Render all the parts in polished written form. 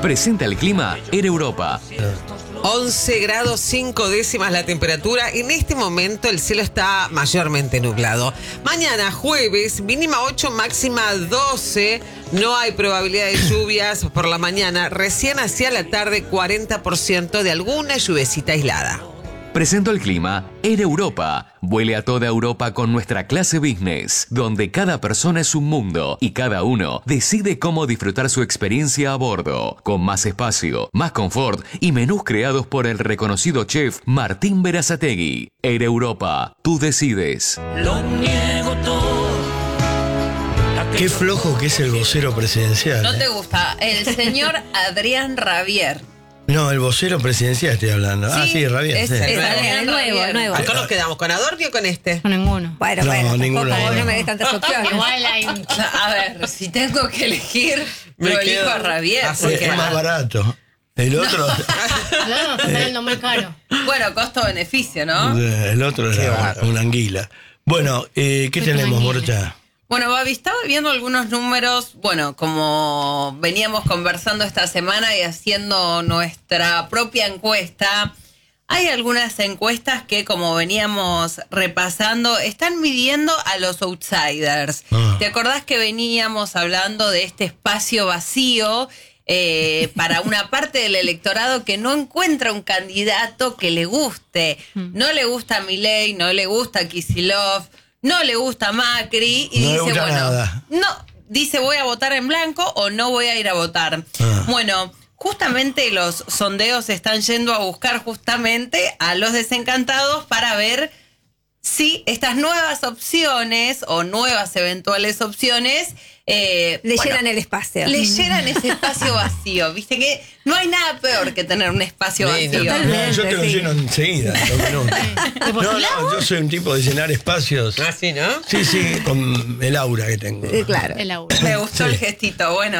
Presenta el clima en Europa. 11 grados 5 décimas la temperatura. En este momento el cielo está mayormente nublado. Mañana jueves, mínima 8, máxima 12. No hay probabilidad de lluvias por la mañana. Recién hacia la tarde 40% de alguna lluvecita aislada. Presento el clima en Europa. Vuele a toda Europa con nuestra clase business, donde cada persona es un mundo y cada uno decide cómo disfrutar su experiencia a bordo, con más espacio, más confort y menús creados por el reconocido chef Martín Berazategui. En Europa, tú decides. Lo niego todo. Qué flojo que es el vocero presidencial. ¿No te gusta? El señor Adrián Rabier. No, el vocero presidencial estoy hablando. Sí, Rabier. es Sí. el El nuevo. ¿Con cuál nos quedamos? ¿Con Adorni o con este? Con ninguno. No, Bueno, ninguno, tampoco no. no me des tantas opciones. Igual hay un... A ver, si tengo que elegir, Me lo quedo- elijo a Rabier. Así Porque, Es más barato. El otro, No, está saliendo muy caro. bueno, costo-beneficio, ¿no? el otro Qué era bárbaro. una anguila. Bueno, ¿qué tenemos, Borcha? Bueno, Babi, estaba viendo algunos números, bueno, como veníamos conversando esta semana y haciendo nuestra propia encuesta. Hay algunas encuestas que, como veníamos repasando, están midiendo a los outsiders. ¿Te acordás que veníamos hablando de este espacio vacío para una parte del electorado que no encuentra un candidato que le guste? No le gusta Milei, no le gusta Kicillof, no le gusta Macri y No le dice, gusta bueno, nada. no, dice voy a votar en blanco o no voy a ir a votar. Bueno, justamente los sondeos están yendo a buscar justamente a los desencantados para ver si estas nuevas opciones o nuevas eventuales opciones Le llenan el espacio. le llenan ese espacio vacío. Viste que no hay nada peor que tener un espacio Lindo. vacío. No, yo te lo sí. lleno enseguida. en 2 minutos. No, yo soy un tipo de llenar espacios. Ah, sí, ¿no? Sí, con el aura que tengo. Claro. El aura. Me gustó Sí. el gestito. Bueno,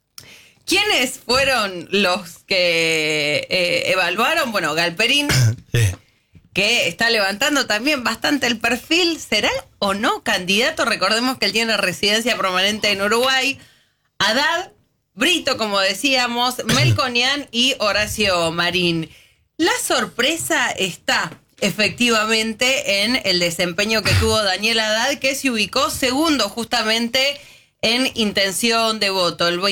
¿quiénes fueron los que evaluaron? Bueno, Galperín, Sí. que está levantando también bastante el perfil. ¿Será o no candidato? Recordemos que él tiene residencia permanente en Uruguay. Haddad, Brito, como decíamos, Melconian y Horacio Marín. La sorpresa está efectivamente en el desempeño que tuvo Daniel Haddad, que se ubicó segundo justamente en intención de voto. El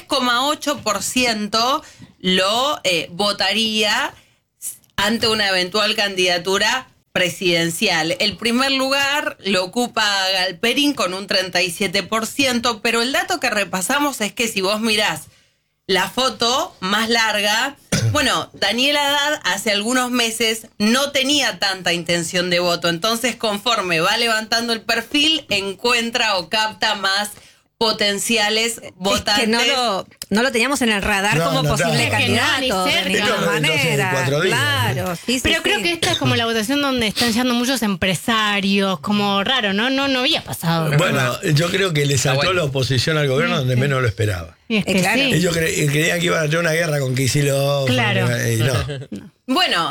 23,8% lo votaría ante una eventual candidatura presidencial. El primer lugar lo ocupa Galperín con un 37%, pero el dato que repasamos es que si vos mirás la foto más larga, bueno, Daniel Haddad hace algunos meses no tenía tanta intención de voto, entonces conforme va levantando el perfil, encuentra o capta más potenciales votantes. Es que no lo teníamos en el radar No, como no, posible claro. candidato. Es que no, ni de cerca. ninguna Esto lo entonces en manera. 4 días. Claro, sí, Pero sí, creo sí. que esta es como la votación donde están llegando muchos empresarios, como raro, ¿no? No había pasado. Bueno, yo creo que le saltó la oposición al gobierno donde menos lo esperaba. Y es que claro. sí. Ellos creían que iban a tener una guerra con Kicillof. Claro. Y no. Bueno,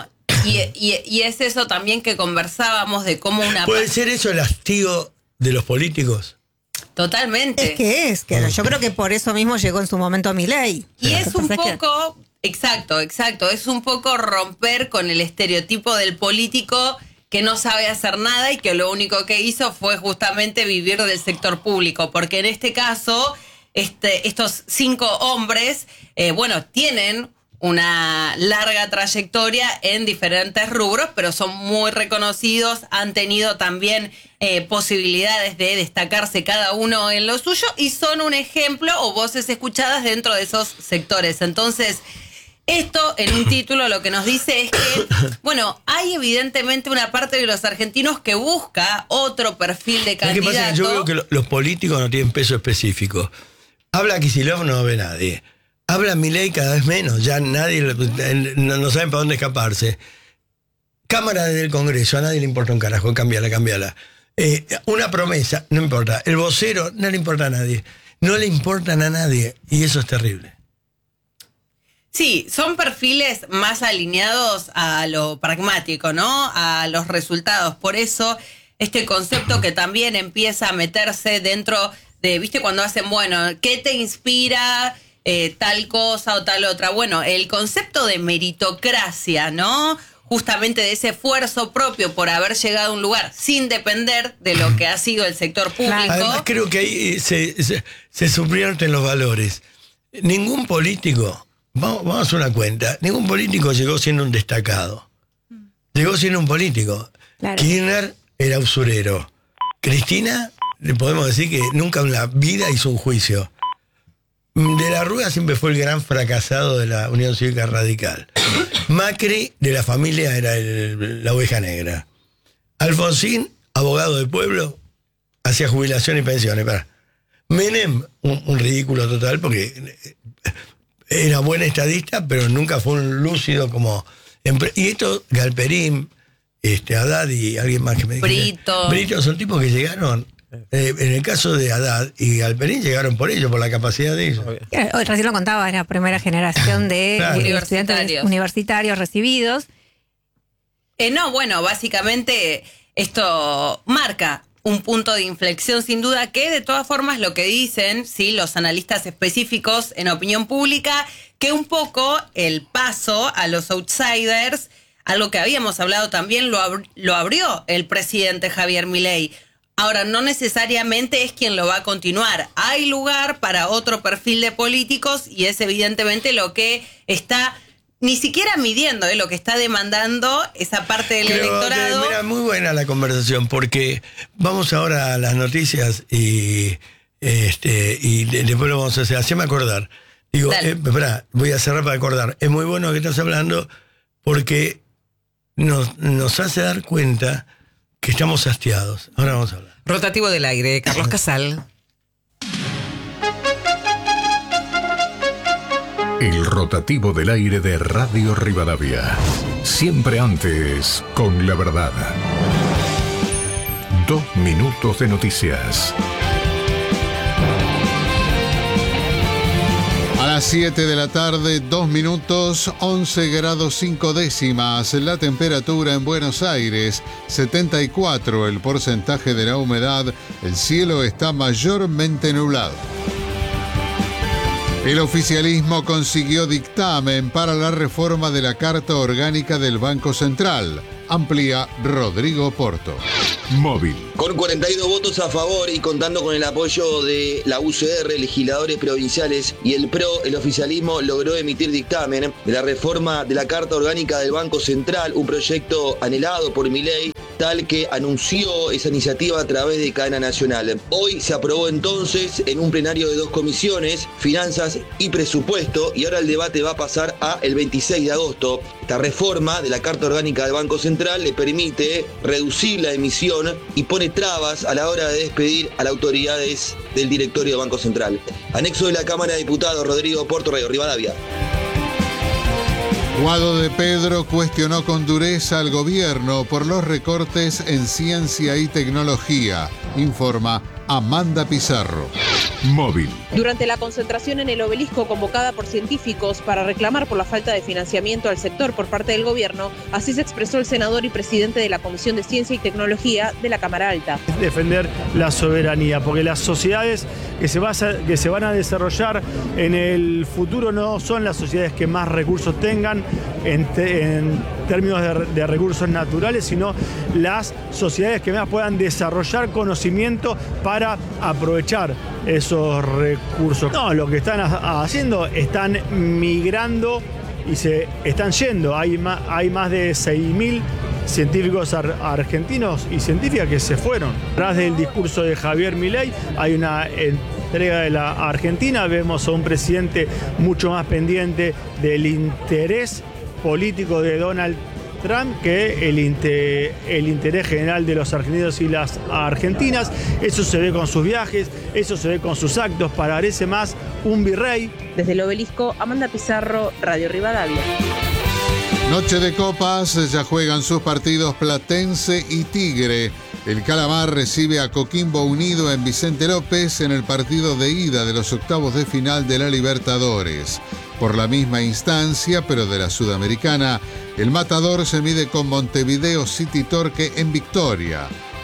y es eso también que conversábamos de cómo una... ¿Puede ser eso el hastío de los políticos? Totalmente. Es que yo creo que por eso mismo llegó en su momento Milei. Y es un Lo que pasa es que- poco, exacto, es un poco romper con el estereotipo del político que no sabe hacer nada y que lo único que hizo fue justamente vivir del sector público, porque en este caso, estos 5 hombres, bueno, tienen una larga trayectoria en diferentes rubros, pero son muy reconocidos, han tenido también posibilidades de destacarse cada uno en lo suyo y son un ejemplo o voces escuchadas dentro de esos sectores. Entonces, esto en un título lo que nos dice es que, bueno, hay evidentemente una parte de los argentinos que busca otro perfil de ¿Sabes qué pasa? candidato. Yo veo que los políticos no tienen peso específico. Habla Kicillof, no ve nadie. Habla Milei cada vez menos. Ya nadie, no saben para dónde escaparse. Cámara del Congreso, a nadie le importa un carajo. Cámbiala. Una promesa, no importa. El vocero, no le importa a nadie. No le importan a nadie. Y eso es terrible. Sí, son perfiles más alineados a lo pragmático, ¿no? A los resultados. Por eso, este concepto que también empieza a meterse dentro de, ¿viste? Cuando hacen, bueno, ¿qué te inspira tal cosa o tal otra. Bueno, el concepto de meritocracia, ¿no? Justamente de ese esfuerzo propio por haber llegado a un lugar sin depender de lo que ha sido el sector público. Además, creo que ahí se subvierten los valores. Ningún político, vamos a hacer una cuenta, ningún político llegó siendo un destacado. Llegó siendo un político. Claro. Kirchner era usurero. Cristina, le podemos decir que nunca en la vida hizo un juicio. De la Rúa siempre fue el gran fracasado de la Unión Cívica Radical. Macri, de la familia, era la oveja negra. Alfonsín, abogado del pueblo, hacía jubilación y pensiones. Menem, un ridículo total, porque era buen estadista, pero nunca fue un lúcido como... Y esto, Galperín, Haddad y alguien más que me dijo... Brito son tipos que llegaron... en el caso de Haddad y Galperín llegaron por ello, por la capacidad de ellos. Hoy recién lo contaba, era la primera generación de estudiantes universitarios recibidos. No, bueno, básicamente esto marca un punto de inflexión sin duda que de todas formas lo que dicen, sí, los analistas específicos en opinión pública, que un poco el paso a los outsiders, algo que habíamos hablado también, lo abrió el presidente Javier Milei. Ahora, no necesariamente es quien lo va a continuar. Hay lugar para otro perfil de políticos y es evidentemente lo que está ni siquiera midiendo, lo que está demandando esa parte del electorado. Mira, muy buena la conversación, porque vamos ahora a las noticias y después lo vamos a hacer. Haceme acordar. Digo, espera, voy a cerrar para acordar. Es muy bueno que estás hablando porque nos hace dar cuenta que estamos hastiados. Ahora vamos a hablar. Rotativo del aire, Carlos Casal. El rotativo del aire de Radio Rivadavia. Siempre antes, con la verdad. 2 minutos de noticias. A las 7 de la tarde, 2 minutos, 11 grados 5 décimas. La temperatura en Buenos Aires, 74 el porcentaje de la humedad. El cielo está mayormente nublado. El oficialismo consiguió dictamen para la reforma de la Carta Orgánica del Banco Central. Amplía Rodrigo Porto. Móvil. Con 42 votos a favor y contando con el apoyo de la UCR, legisladores provinciales y el PRO, el oficialismo logró emitir dictamen de la reforma de la Carta Orgánica del Banco Central, un proyecto anhelado por Milei, tal que anunció esa iniciativa a través de Cadena Nacional. Hoy se aprobó entonces en un plenario de 2 comisiones, Finanzas y Presupuesto, y ahora el debate va a pasar a el 26 de agosto. Esta reforma de la Carta Orgánica del Banco Central le permite reducir la emisión y pone trabas a la hora de despedir a las autoridades del directorio del Banco Central. Anexo de la Cámara de Diputados, Rodrigo Porto, Radio Rivadavia. Guado de Pedro cuestionó con dureza al gobierno por los recortes en ciencia y tecnología, informa Amanda Pizarro. Móvil. Durante la concentración en el Obelisco convocada por científicos para reclamar por la falta de financiamiento al sector por parte del gobierno, así se expresó el senador y presidente de la Comisión de Ciencia y Tecnología de la Cámara Alta. Defender la soberanía, porque las sociedades que se van a desarrollar en el futuro no son las sociedades que más recursos tengan en términos de recursos naturales, sino las sociedades que más puedan desarrollar conocimiento para aprovechar esos recursos. No, lo que están haciendo, están migrando y se están yendo. Hay más de 6.000 científicos argentinos y científicas que se fueron. Tras del discurso de Javier Milei hay una entrega de la Argentina. Vemos a un presidente mucho más pendiente del interés político de Donald Trump que el interés general de los argentinos y las argentinas. Eso se ve con sus viajes, eso se ve con sus actos, parece más un virrey. Desde el Obelisco, Amanda Pizarro, Radio Rivadavia. Noche de copas, ya juegan sus partidos Platense y Tigre. El Calamar recibe a Coquimbo Unido en Vicente López en el partido de ida de los octavos de final de la Libertadores. Por la misma instancia, pero de la Sudamericana, el Matador se mide con Montevideo City Torque en Victoria.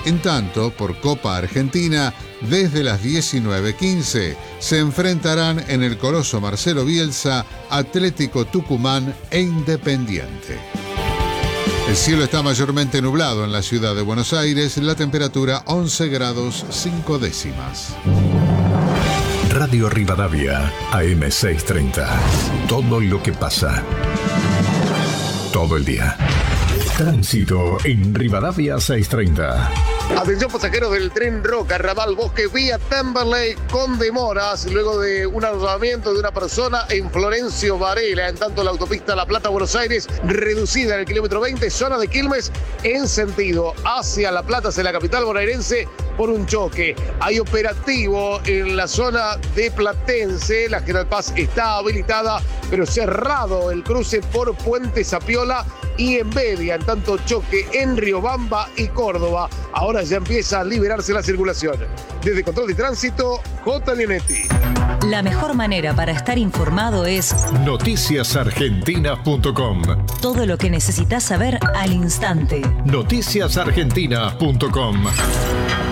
En tanto, por Copa Argentina, desde las 19:15, se enfrentarán en el Coloso Marcelo Bielsa, Atlético Tucumán e Independiente. El cielo está mayormente nublado en la ciudad de Buenos Aires, la temperatura 11 grados 5 décimas. Radio Rivadavia, AM 630. Todo lo que pasa. Todo el día. Tránsito en Rivadavia 630. Atención pasajeros del tren Roca, Raval Bosque, vía Temperley con demoras luego de un arrolamiento de una persona en Florencio Varela. En tanto, la autopista La Plata-Buenos Aires reducida en el kilómetro 20, zona de Quilmes, en sentido hacia La Plata, hacia la capital bonaerense, por un choque. Hay operativo en la zona de Platense. La General Paz está habilitada, pero cerrado el cruce por Puente Sapiola y en Bedia. En tanto, choque en Riobamba y Córdoba. Ahora ya empieza a liberarse la circulación. Desde Control de Tránsito, J. Leonetti. La mejor manera para estar informado es noticiasargentinas.com. Todo lo que necesitas saber al instante. Noticiasargentinas.com.